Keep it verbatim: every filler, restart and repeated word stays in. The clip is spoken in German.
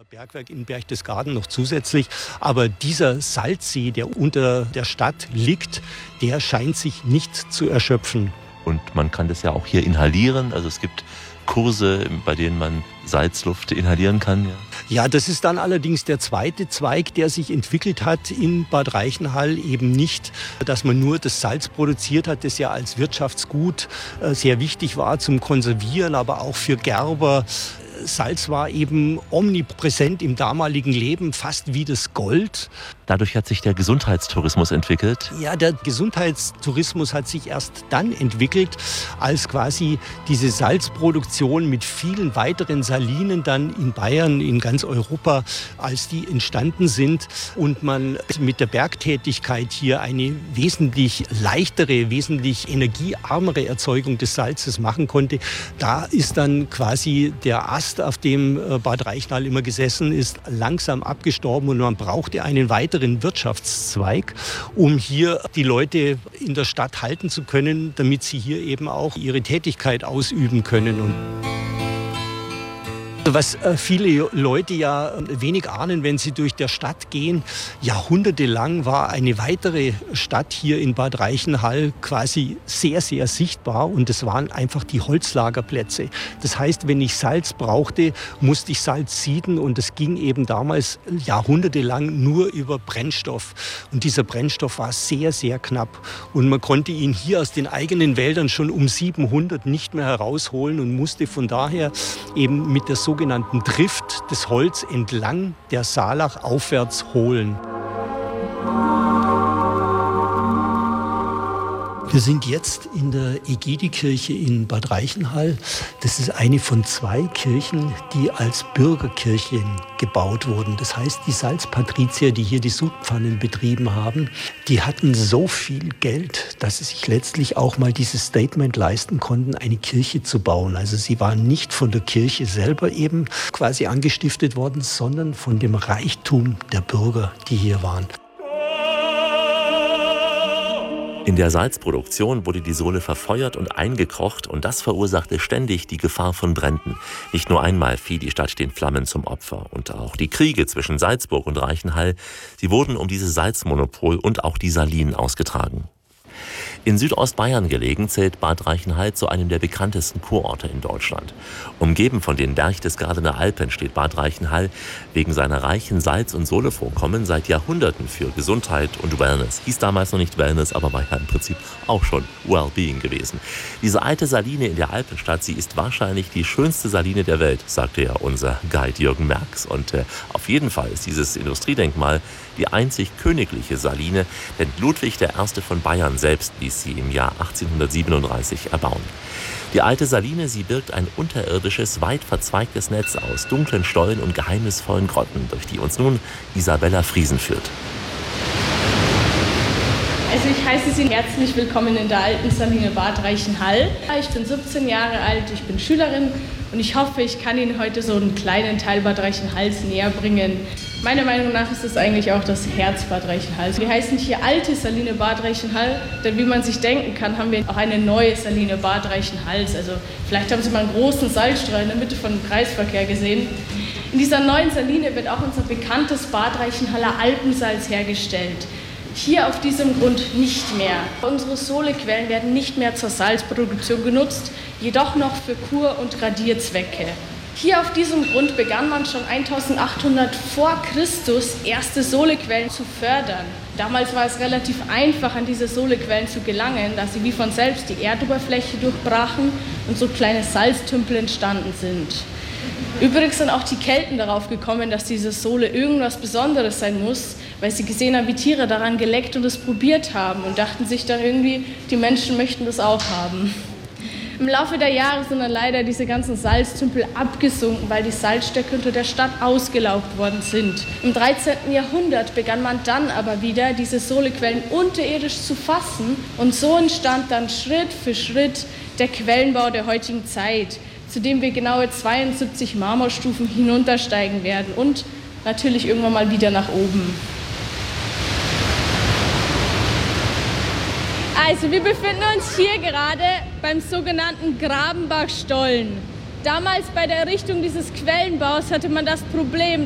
Bergwerk in Berchtesgaden noch zusätzlich. Aber dieser Salzsee, der unter der Stadt liegt, der scheint sich nicht zu erschöpfen. Und man kann das ja auch hier inhalieren. Also es gibt Kurse, bei denen man Salzluft inhalieren kann. Ja. Ja, das ist dann allerdings der zweite Zweig, der sich entwickelt hat in Bad Reichenhall. Eben nicht, dass man nur das Salz produziert hat, das ja als Wirtschaftsgut sehr wichtig war zum Konservieren, aber auch für Gerber. Salz war eben omnipräsent im damaligen Leben, fast wie das Gold. Dadurch hat sich der Gesundheitstourismus entwickelt. Ja, der Gesundheitstourismus hat sich erst dann entwickelt, als quasi diese Salzproduktion mit vielen weiteren Salinen dann in Bayern, in ganz Europa, als die entstanden sind und man mit der Bergtätigkeit hier eine wesentlich leichtere, wesentlich energiearmere Erzeugung des Salzes machen konnte. Da ist dann quasi der Ast, auf dem Bad Reichenhall immer gesessen ist, langsam abgestorben und man brauchte einen weiteren Wirtschaftszweig, um hier die Leute in der Stadt halten zu können, damit sie hier eben auch ihre Tätigkeit ausüben können. Und was viele Leute ja wenig ahnen, wenn sie durch der Stadt gehen, jahrhundertelang war eine weitere Stadt hier in Bad Reichenhall quasi sehr, sehr sichtbar und das waren einfach die Holzlagerplätze. Das heißt, wenn ich Salz brauchte, musste ich Salz sieden und das ging eben damals jahrhundertelang nur über Brennstoff. Und dieser Brennstoff war sehr, sehr knapp und man konnte ihn hier aus den eigenen Wäldern schon um siebenhundert nicht mehr herausholen und musste von daher eben mit der sogenannten sogenannten Drift das Holz entlang der Saalach aufwärts holen. Wir sind jetzt in der Egidikirche in Bad Reichenhall. Das ist eine von zwei Kirchen, die als Bürgerkirchen gebaut wurden. Das heißt, die Salzpatrizier, die hier die Sudpfannen betrieben haben, die hatten so viel Geld, dass sie sich letztlich auch mal dieses Statement leisten konnten, eine Kirche zu bauen. Also sie waren nicht von der Kirche selber eben quasi angestiftet worden, sondern von dem Reichtum der Bürger, die hier waren. In der Salzproduktion wurde die Sohle verfeuert und eingekocht und das verursachte ständig die Gefahr von Bränden. Nicht nur einmal fiel die Stadt den Flammen zum Opfer. Und auch die Kriege zwischen Salzburg und Reichenhall, sie wurden um dieses Salzmonopol und auch die Salinen ausgetragen. In Südostbayern gelegen zählt Bad Reichenhall zu einem der bekanntesten Kurorte in Deutschland. Umgeben von den Berchtesgadener Alpen steht Bad Reichenhall wegen seiner reichen Salz- und Sohlevorkommen seit Jahrhunderten für Gesundheit und Wellness. Hieß damals noch nicht Wellness, aber war ja im Prinzip auch schon Wellbeing gewesen. Diese alte Saline in der Alpenstadt, sie ist wahrscheinlich die schönste Saline der Welt, sagte ja unser Guide Jürgen Merx. Und äh, auf jeden Fall ist dieses Industriedenkmal die einzig königliche Saline, denn Ludwig der Erste von Bayern selbst ließ sie im Jahr achtzehnhundertsiebenunddreißig erbauen. Die alte Saline, sie birgt ein unterirdisches, weit verzweigtes Netz aus dunklen Stollen und geheimnisvollen Grotten, durch die uns nun Isabella Friesen führt. Also ich heiße Sie herzlich willkommen in der alten Saline Bad Reichenhall. Ich bin siebzehn Jahre alt, ich bin Schülerin und ich hoffe, ich kann Ihnen heute so einen kleinen Teil Bad Reichenhalls näher bringen. Meiner Meinung nach ist es eigentlich auch das Herz Bad Reichenhalls. Wir heißen hier alte Saline Bad Reichenhall, denn wie man sich denken kann, haben wir auch eine neue Saline Bad Reichenhalls. Also vielleicht haben Sie mal einen großen Salzstrahl in der Mitte von dem Kreisverkehr gesehen. In dieser neuen Saline wird auch unser bekanntes Bad Reichenhaller Alpensalz hergestellt. Hier auf diesem Grund nicht mehr. Unsere Sohlequellen werden nicht mehr zur Salzproduktion genutzt, jedoch noch für Kur- und Radierzwecke. Hier auf diesem Grund begann man schon eintausendachthundert vor Christus erste Sohlequellen zu fördern. Damals war es relativ einfach, an diese Sohlequellen zu gelangen, da sie wie von selbst die Erdoberfläche durchbrachen und so kleine Salztümpel entstanden sind. Übrigens sind auch die Kelten darauf gekommen, dass diese Sohle irgendwas Besonderes sein muss, weil sie gesehen haben, wie Tiere daran geleckt und es probiert haben und dachten sich dann irgendwie, die Menschen möchten das auch haben. Im Laufe der Jahre sind dann leider diese ganzen Salztümpel abgesunken, weil die Salzstöcke unter der Stadt ausgelaugt worden sind. Im dreizehnten Jahrhundert begann man dann aber wieder, diese Sohlequellen unterirdisch zu fassen und so entstand dann Schritt für Schritt der Quellenbau der heutigen Zeit, zu dem wir genaue zweiundsiebzig Marmorstufen hinuntersteigen werden und natürlich irgendwann mal wieder nach oben. Also wir befinden uns hier gerade beim sogenannten Grabenbachstollen. Damals bei der Errichtung dieses Quellenbaus hatte man das Problem,